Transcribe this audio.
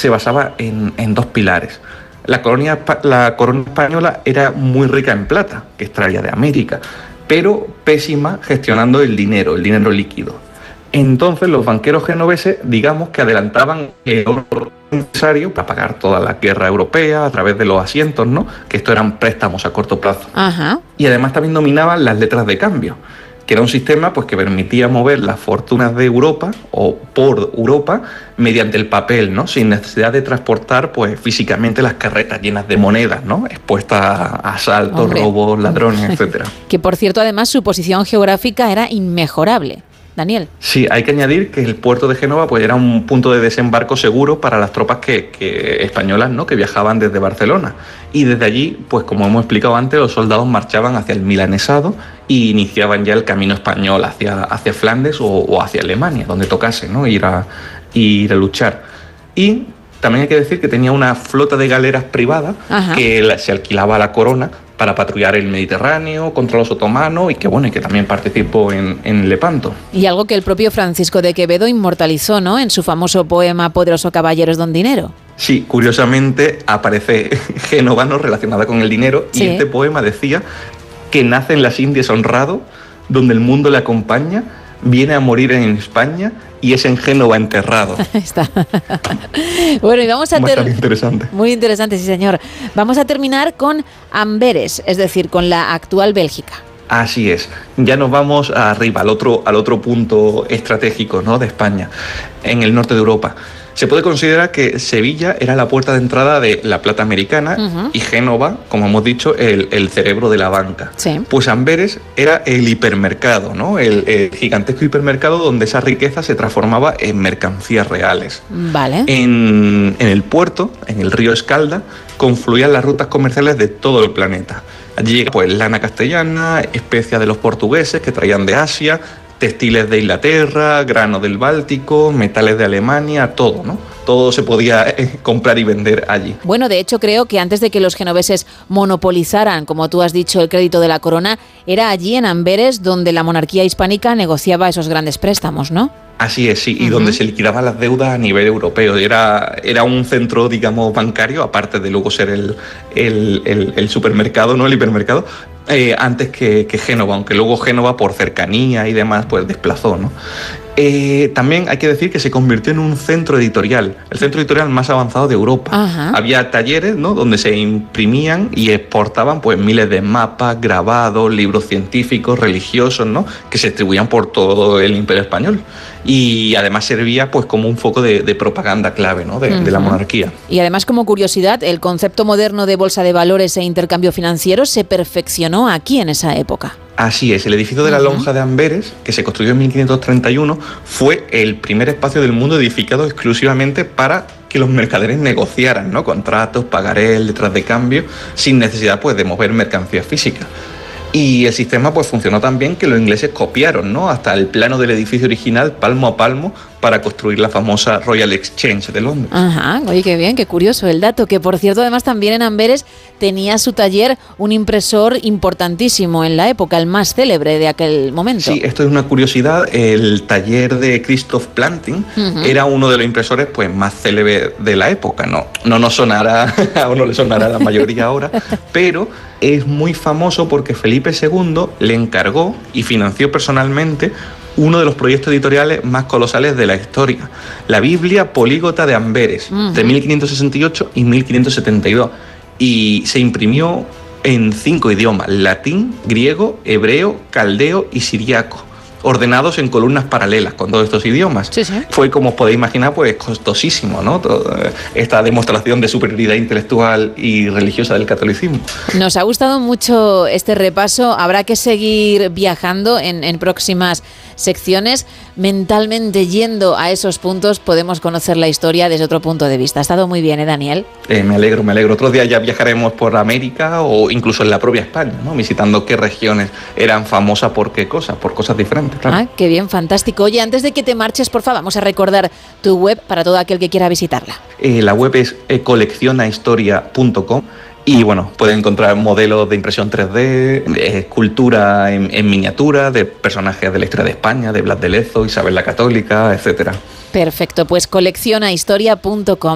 se basaba en dos pilares. La corona española era muy rica en plata, que extraía de América, pero pésima gestionando el dinero líquido. Entonces los banqueros genoveses, digamos que adelantaban el oro necesario para pagar toda la guerra europea a través de los asientos, ¿no? Que esto eran préstamos a corto plazo. Ajá. Y además también dominaban las letras de cambio, que era un sistema pues que permitía mover las fortunas de Europa o por Europa mediante el papel, ¿no? Sin necesidad de transportar pues físicamente las carretas llenas de monedas, ¿no? Expuestas a asaltos, robos, ladrones, etcétera. Que por cierto, además, su posición geográfica era inmejorable. Daniel. Sí, hay que añadir que el puerto de Génova pues era un punto de desembarco seguro para las tropas españolas, ¿no? Que viajaban desde Barcelona. Y desde allí, pues como hemos explicado antes, los soldados marchaban hacia el milanesado y iniciaban ya el camino español hacia Flandes o hacia Alemania, donde tocase, ¿no? ir a luchar. Y también hay que decir que tenía una flota de galeras privadas que se alquilaba a la corona para patrullar el Mediterráneo contra los otomanos y que también participó en Lepanto. Y algo que el propio Francisco de Quevedo inmortalizó, ¿no? En su famoso poema Poderoso caballeros don dinero. Sí, curiosamente aparece Génova, ¿no? Relacionada con el dinero, y este poema decía que nace en las Indias honrado, donde el mundo le acompaña, viene a morir en España y es en Génova enterrado. Está. Bueno, y vamos a interesante. Muy interesante, sí señor. Vamos a terminar con Amberes, es decir, con la actual Bélgica. Así es. Ya nos vamos arriba, al otro punto estratégico, ¿no? De España, en el norte de Europa. Se puede considerar que Sevilla era la puerta de entrada de la plata americana y Génova, como hemos dicho, el cerebro de la banca. Sí. Pues Amberes era el hipermercado, ¿no? El gigantesco hipermercado donde esa riqueza se transformaba en mercancías reales. Vale. En el puerto, en el río Escalda, confluían las rutas comerciales de todo el planeta. Allí llega pues lana castellana, especias de los portugueses que traían de Asia, textiles de Inglaterra, grano del Báltico, metales de Alemania, todo, ¿no? Todo se podía comprar y vender allí. Bueno, de hecho creo que antes de que los genoveses monopolizaran, como tú has dicho, el crédito de la corona, era allí en Amberes donde la monarquía hispánica negociaba esos grandes préstamos, ¿no? Así es, sí, y donde se liquidaban las deudas a nivel europeo. Era un centro, digamos, bancario, aparte de luego ser el supermercado, ¿no? El hipermercado, antes que Génova, aunque luego Génova, por cercanía y demás, pues desplazó, ¿no? También hay que decir que se convirtió en un centro editorial, el centro editorial más avanzado de Europa. Había talleres, ¿no? Donde se imprimían y exportaban pues miles de mapas, grabados, libros científicos, religiosos, ¿no? Que se distribuían por todo el Imperio Español. Y además servía pues como un foco de propaganda clave, ¿no? de la monarquía. Y además, como curiosidad, el concepto moderno de bolsa de valores e intercambio financiero se perfeccionó aquí en esa época. Así es, el edificio de la Lonja de Amberes, que se construyó en 1531, fue el primer espacio del mundo edificado exclusivamente para que los mercaderes negociaran, ¿no? Contratos, pagarés, letras de cambio, sin necesidad pues de mover mercancías físicas. Y el sistema pues funcionó tan bien que los ingleses copiaron, ¿no? Hasta el plano del edificio original, palmo a palmo, para construir la famosa Royal Exchange de Londres. Ajá, oye, qué bien, qué curioso el dato, que por cierto además también en Amberes tenía su taller un impresor importantísimo en la época, el más célebre de aquel momento. Sí, esto es una curiosidad, el taller de Christoph Plantin era uno de los impresores pues más célebres de la época, no nos sonará, o no le sonará a la mayoría ahora, pero es muy famoso porque Felipe II le encargó y financió personalmente uno de los proyectos editoriales más colosales de la historia, la Biblia Políglota de Amberes, de 1568 y 1572, y se imprimió en 5 idiomas: latín, griego, hebreo, caldeo y siriaco, ordenados en columnas paralelas con todos estos idiomas. Sí, sí. Fue, como os podéis imaginar, pues costosísimo, ¿no? Esta demostración de superioridad intelectual y religiosa del catolicismo. Nos ha gustado mucho este repaso. Habrá que seguir viajando en próximas secciones. Mentalmente yendo a esos puntos podemos conocer la historia desde otro punto de vista. Ha estado muy bien, Daniel? Me alegro. Otros días ya viajaremos por América o incluso en la propia España, ¿no? Visitando qué regiones eran famosas por qué cosas, por cosas diferentes. Claro. Ah, qué bien, fantástico. Oye, antes de que te marches, porfa, vamos a recordar tu web para todo aquel que quiera visitarla. La web es coleccionahistoria.com. Y bueno, pueden encontrar modelos de impresión 3D, escultura en miniatura de personajes de la historia de España, de Blas de Lezo, Isabel la Católica, etcétera. Perfecto, pues coleccionahistoria.com.